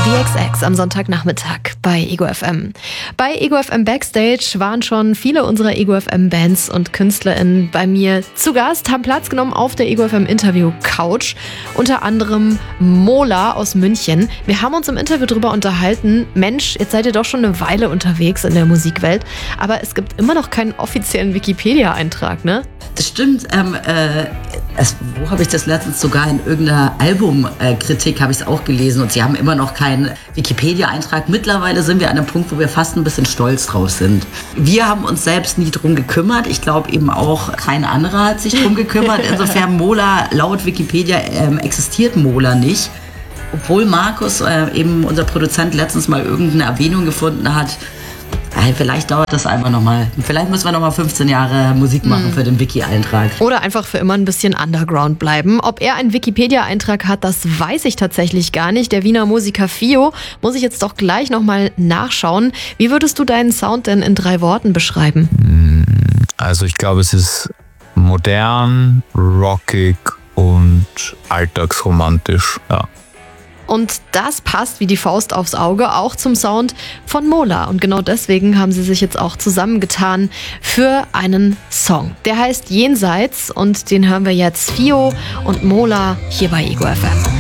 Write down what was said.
VXX am Sonntagnachmittag bei Ego FM. Bei Ego FM Backstage waren schon viele unserer Ego FM Bands und KünstlerInnen bei mir zu Gast, haben Platz genommen auf der Ego FM Interview Couch. Unter anderem Mola aus München. Wir haben uns im Interview darüber unterhalten, Mensch, jetzt seid ihr doch schon eine Weile unterwegs in der Musikwelt, aber es gibt immer noch keinen offiziellen Wikipedia-Eintrag, ne? Das stimmt. Wo habe ich das letztens sogar in irgendeiner Albumkritik habe ich es auch gelesen und sie haben immer noch keinen Wikipedia-Eintrag. Mittlerweile sind wir an einem Punkt, wo wir fast ein bisschen stolz drauf sind. Wir haben uns selbst nie drum gekümmert. Ich glaube eben auch kein anderer hat sich drum gekümmert. Insofern Mola, laut Wikipedia existiert Mola nicht. Obwohl Markus, eben unser Produzent, letztens mal irgendeine Erwähnung gefunden hat. Vielleicht dauert das einfach nochmal. Vielleicht müssen wir nochmal 15 Jahre Musik machen für den Wiki-Eintrag. Oder einfach für immer ein bisschen Underground bleiben. Ob er einen Wikipedia-Eintrag hat, das weiß ich tatsächlich gar nicht. Der Wiener Musiker Fio muss ich jetzt doch gleich nochmal nachschauen. Wie würdest du deinen Sound denn in 3 Worten beschreiben? Also ich glaube, es ist modern, rockig und alltagsromantisch, ja. Und das passt wie die Faust aufs Auge auch zum Sound von Mola. Und genau deswegen haben sie sich jetzt auch zusammengetan für einen Song. Der heißt Jenseits und den hören wir jetzt Fio und Mola hier bei Ego FM.